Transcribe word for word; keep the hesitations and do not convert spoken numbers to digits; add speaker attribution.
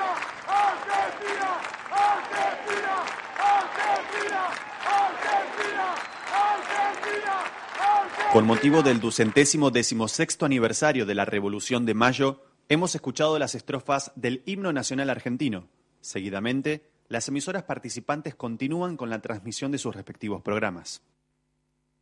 Speaker 1: Argentina, Argentina, Argentina, Argentina, Argentina, Argentina.
Speaker 2: Con motivo del ducentésimo decimosexto aniversario de la Revolución de Mayo, hemos escuchado las estrofas del Himno Nacional Argentino. Seguidamente, las emisoras participantes continúan con la transmisión de sus respectivos programas.